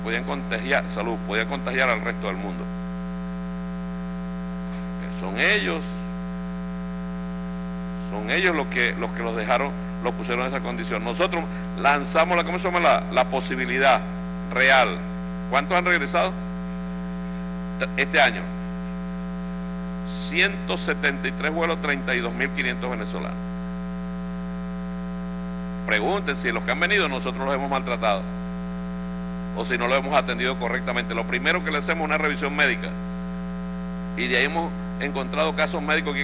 podían contagiar al resto del mundo. Son ellos los que los dejaron, los pusieron en esa condición. Nosotros lanzamos la posibilidad real. ¿Cuántos han regresado este año? 173 vuelos, 32.500 venezolanos. Pregunten si los que han venido nosotros los hemos maltratado o si no los hemos atendido correctamente. Lo primero que le hacemos es una revisión médica, y de ahí hemos encontrado casos médicos que